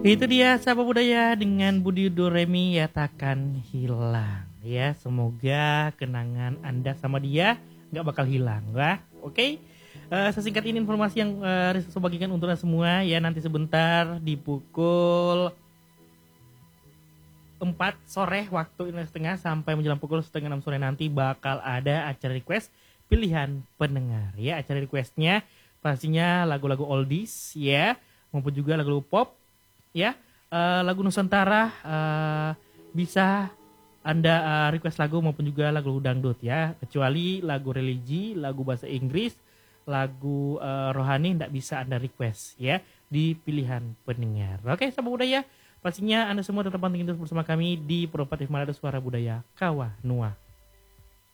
Itu dia Sapa Budaya dengan Budi Doremi ya takkan hilang ya. Semoga kenangan Anda sama dia nggak bakal hilang, wah. Oke. Sesingkat ini informasi yang Rizky bagikan untuk Anda semua ya. Nanti sebentar di pukul 4 sore waktu Indonesia Tengah sampai menjelang pukul setengah 6 sore nanti bakal ada acara request pilihan pendengar ya. Acara requestnya pastinya lagu-lagu oldies ya, maupun juga lagu-lagu pop ya. Lagu Nusantara, bisa Anda request lagu maupun juga lagu dangdut ya, kecuali lagu religi, lagu bahasa Inggris, lagu rohani tidak bisa Anda request ya di pilihan pendengar. Oke, Sahabat Budaya, pastinya Anda semua tetap pantengin terus bersama kami di Propatif Manado Suara Budaya Kawa Nua.